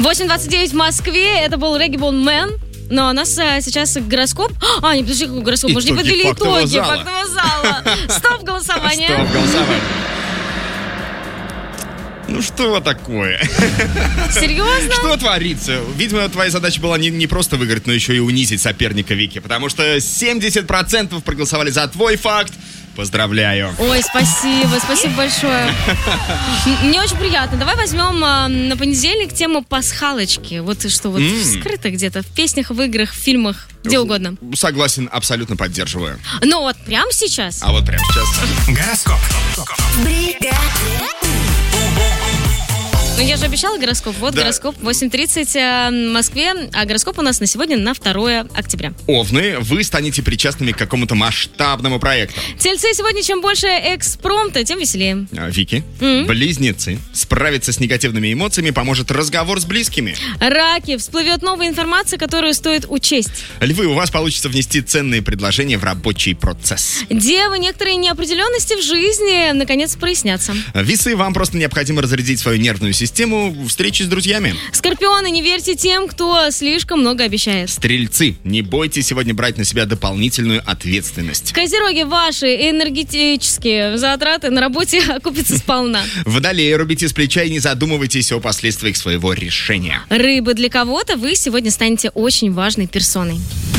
8:29 в Москве. Это был Reggae Мэн. Но у нас сейчас гороскоп. Нет, подожди, какой гороскоп? Мы же не подвели итоги фактового зала. Стоп голосование. Стоп голосование. Ну что такое? Серьезно? Что творится? Видимо, твоя задача была не просто выиграть, но еще и унизить соперника Вики. Потому что 70% проголосовали за твой факт. Поздравляю. Ой, спасибо большое. Мне очень приятно. Давай возьмем на понедельник тему пасхалочки. Вот что вот скрыто где-то в песнях, в играх, в фильмах, где угодно. Согласен, абсолютно поддерживаю. Ну вот прямо сейчас. А вот прямо сейчас. Гороскоп. Ну, я же обещала гороскоп. Вот да. Гороскоп 8:30 в Москве. А гороскоп у нас на сегодня на 2 октября. Овны, вы станете причастными к какому-то масштабному проекту. Тельцы, сегодня чем больше экспромта, тем веселее. Вики, близнецы, справиться с негативными эмоциями поможет разговор с близкими. Раки, всплывет новая информация, которую стоит учесть. Львы, у вас получится внести ценные предложения в рабочий процесс. Девы, некоторые неопределенности в жизни наконец прояснятся. Весы, вам просто необходимо разрядить свою нервную систему встречи с друзьями. Скорпионы, не верьте тем, кто слишком много обещает. Стрельцы, не бойтесь сегодня брать на себя дополнительную ответственность. Козероги, ваши энергетические затраты на работе окупятся сполна. Водолеи, рубите с плеча и не задумывайтесь о последствиях своего решения. Рыбы, для кого-то вы сегодня станете очень важной персоной.